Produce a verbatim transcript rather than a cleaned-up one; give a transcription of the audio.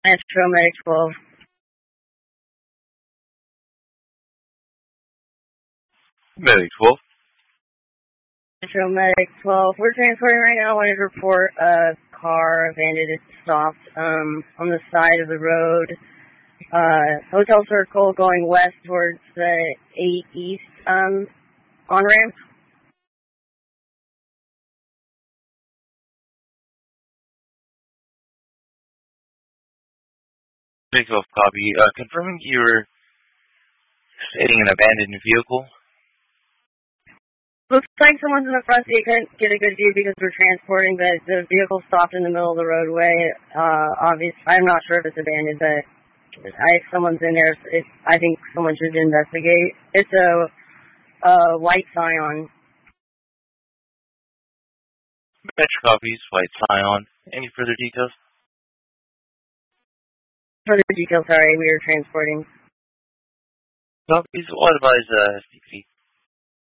Metro Medic twelve. Medic twelve. Metro Medic twelve. We're transporting right now. I wanted to report a car abandoned. It stopped um, on the side of the road. Uh, Hotel Circle going west towards the eight East um, on-ramp. Medic twelve copy. Uh, confirming you're stating an abandoned vehicle. Looks like someone's in the front seat. Couldn't get a good view because we're transporting, but the vehicle stopped in the middle of the roadway. Uh, obviously, I'm not sure if it's abandoned, but I, if someone's in there, it, I think someone should investigate. It's a, a white Scion. Metro copies, white Scion. Any further details? Further details, sorry, we were transporting. Copies, we'll advise uh, S P P.